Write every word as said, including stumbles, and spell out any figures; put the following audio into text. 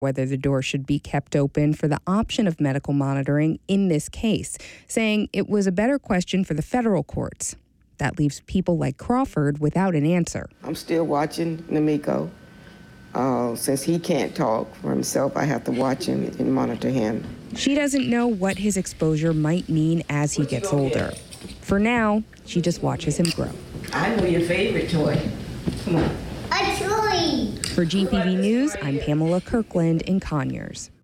whether the door should be kept open for the option of medical monitoring in this case, saying it was a better question for the federal courts. That leaves people like Crawford without an answer. I'm still watching Namiko. Uh, since he can't talk for himself, I have to watch him and monitor him. She doesn't know what his exposure might mean as he gets older. For now, she just watches him grow. I know your favorite toy. Come on. A toy! For G P B News, I'm Pamela Kirkland in Conyers.